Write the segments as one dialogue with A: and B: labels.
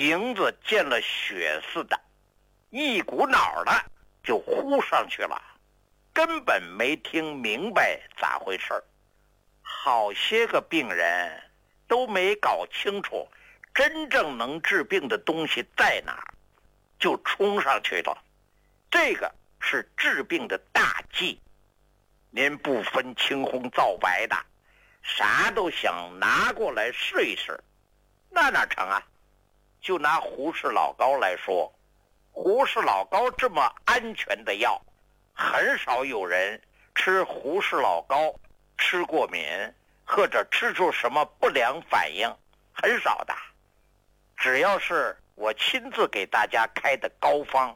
A: 影子见了血似的，一股脑的就呼上去了，根本没听明白咋回事。好些个病人都没搞清楚真正能治病的东西在哪儿，就冲上去了。这个是治病的大忌。您不分青红皂白的，啥都想拿过来试一试，那哪成啊？就拿胡氏老膏来说，胡氏老膏这么安全的药，很少有人吃胡氏老膏吃过敏或者吃出什么不良反应，很少的。只要是我亲自给大家开的膏方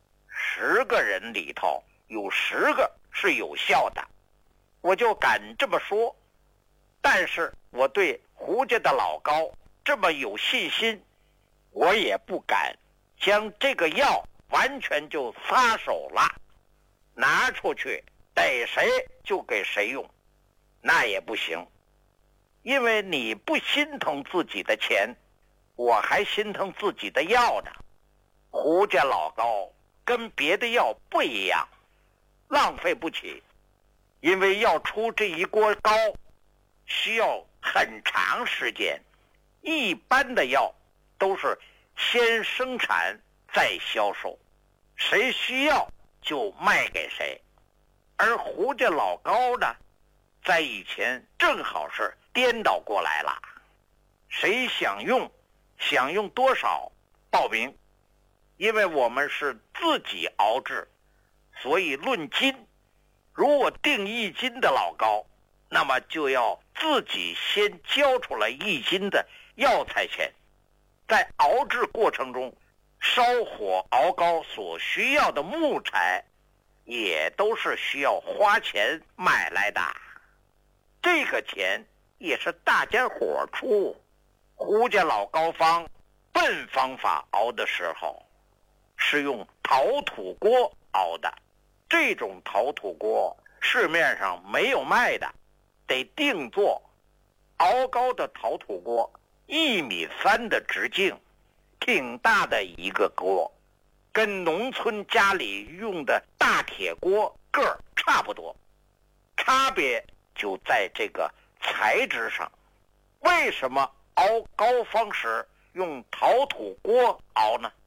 A: ，10个人里头有10个是有效的，我就敢这么说。但是我对胡家的老膏这么有信心，我也不敢将这个药完全就撒手了，拿出去逮谁就给谁用，那也不行。因为你不心疼自己的钱，我还心疼自己的药呢。胡家老膏跟别的药不一样，浪费不起，因为要出这一锅膏需要很长时间，一般的药都是先生产再销售，谁需要就卖给谁。而胡家老膏呢，在以前正好是颠倒过来了，谁想用多少报名。因为我们是自己熬制，所以论斤，如果定1斤的老膏，那么就要自己先交出来1斤的药材钱。在熬制过程中，烧火熬膏所需要的木材也都是需要花钱买来的，这个钱也是大家伙出。胡家老膏方笨方法熬的时候是用陶土锅熬的，这种陶土锅市面上没有卖的，得定做。熬膏的陶土锅1.3米的直径，挺大的一个锅，跟农村家里用的大铁锅个儿差不多，差别就在这个材质上。为什么熬膏方时用陶土锅熬呢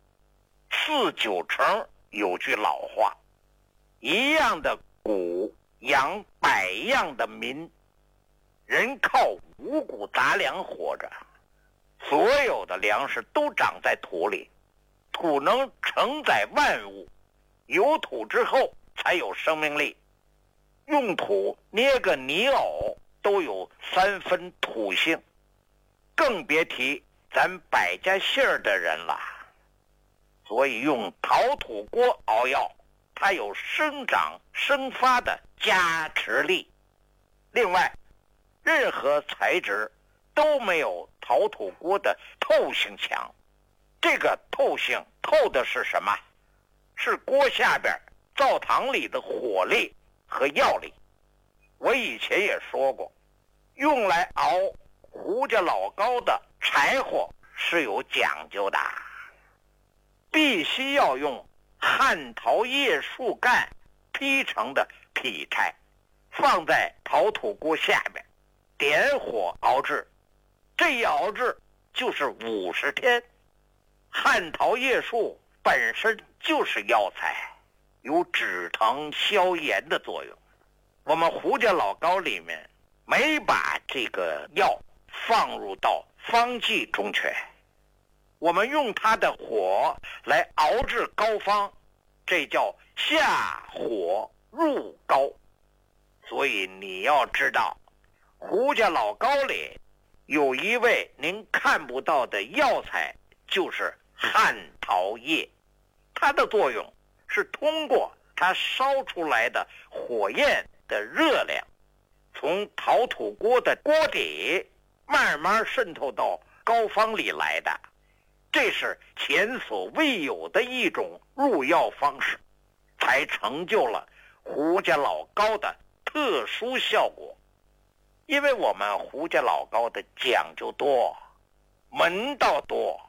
A: ？4、9成有句老话，一样的谷养100样的民，人靠五谷杂粮活着。所有的粮食都长在土里，土能承载万物，有土之后才有生命力。用土捏个泥偶都有3分土性，更别提咱百家姓的人了。所以用陶土锅熬药，它有生长生发的加持力。另外，任何材质都没有陶土锅的透性强。这个透性透的是什么？是锅下边灶堂里的火力和药力。我以前也说过，用来熬胡家老膏的柴火是有讲究的，必须要用旱桃叶树干劈成的劈柴，放在陶土锅下面，点火熬制。这一熬制就是50天。旱桃叶树本身就是药材，有止疼消炎的作用。我们胡家老膏里面没把这个药放入到方剂中去，我们用它的火来熬制膏方，这叫下火入膏。所以你要知道，胡家老膏里有一味您看不到的药材，就是旱桃叶。它的作用是通过它烧出来的火焰的热量，从陶土锅的锅底慢慢渗透到膏方里来的。这是前所未有的一种入药方式，才成就了胡家老膏的特殊效果。因为我们胡家老膏的讲究多，门道多，